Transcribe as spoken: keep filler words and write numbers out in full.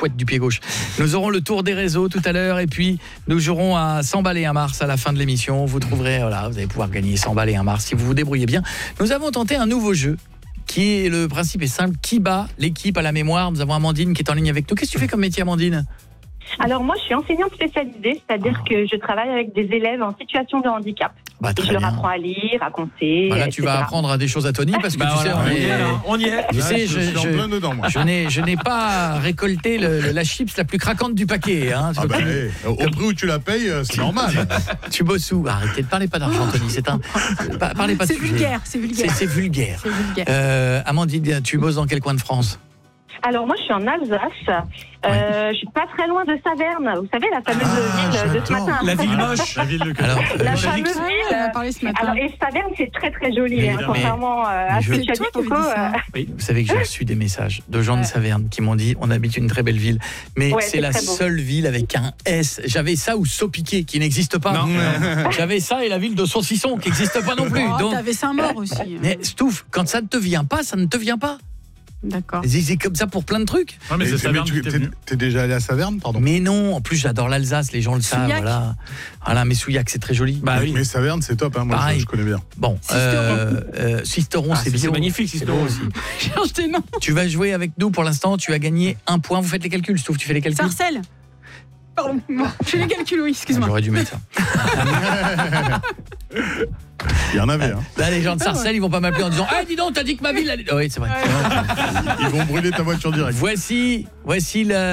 pointe du pied gauche. Nous aurons le tour des réseaux tout à l'heure et puis nous jouerons à cent balles et un Mars à la fin de l'émission. Vous trouverez, voilà, vous allez pouvoir gagner cent balles et un Mars si vous vous débrouillez bien. Nous avons tenté un nouveau jeu qui est, le principe est simple, qui bat l'équipe à la mémoire. Nous avons Amandine qui est en ligne avec nous. Qu'est-ce que tu fais comme métier, Amandine ? Alors moi, je suis enseignante spécialisée, c'est-à-dire Ah. que je travaille avec des élèves en situation de handicap. Bah, Et très je leur bien. apprends à lire, à compter, Bah là, et tu cetera. vas apprendre à des choses à Tony parce que Bah tu voilà, sais, on on y est- est, là, on y est. Tu Là, sais, je je, suis en je- plein dedans, moi. je n'ai, je n'ai pas récolté le- le- la chips la plus craquante du paquet. Hein. Ah bah, tu, hey, au prix où tu la payes, euh, c'est normal. tu bosses où ? Arrêtez de parler pas d'argent, Tony. C'est un, pa- parlez pas de C'est sujet. vulgaire, c'est C'est, vulgaire. c'est vulgaire. C'est vulgaire. Euh, Amandine, tu bosses dans quel coin de France ? Alors moi, je suis en Alsace. Euh, Je suis pas très loin de Saverne. Vous savez, la fameuse Ah, ville de ce j'adore. matin. La ville moche. La ville de Alors, La euh, fameuse Ah, ville. on en a parlé ce matin. Alors, et Saverne, c'est très très joli, Mais- hein, mais- contrairement euh, à mais ce je- que C'est tu as dit, toi qui avais Coco. dit ça. euh, vous savez que j'ai reçu des messages de gens de Ouais. Saverne qui m'ont dit on habite une très belle ville, mais Ouais, c'est c'est la très beau. seule ville avec un S. J'avais ça ou Sopiquet qui n'existe pas. Non. J'avais ça et la ville de Saucisson qui n'existe pas non plus. Oh, Donc, t'avais Saint-Maur aussi. mais Stouff, quand ça ne te vient pas, ça ne te vient pas. D'accord. C'est c'est comme ça pour plein de trucs. Non, mais Et c'est t'es- Saverne tu- qui t'est t'es- venu. T'es déjà allé à Saverne, pardon. Mais non, en plus j'adore l'Alsace, les gens le savent. Souillac. Voilà, voilà, mais Souillac c'est très joli. Bah oui. Mais Saverne, c'est top, hein, moi Pareil. je, je connais bien. Bon, euh, euh, Sisteron, Ah, c'est c'est bio. magnifique, C'est Sisteron beau aussi. Change tes noms. Tu vas jouer avec nous pour l'instant, tu as gagné un point. Vous faites les calculs, Stouff, tu fais les calculs. Sarcelles. Pardon. Bon, je fais les calculs, oui, Ah, excuse-moi. J'aurais dû mettre ça. Il y en avait, hein. Là, les gens de Sarcelles, ils vont pas m'appeler en disant « Eh, dis donc, t'as dit que ma ville... allait- Oh, oui, c'est vrai. Ils vont brûler ta voiture direct. Voici, voici la...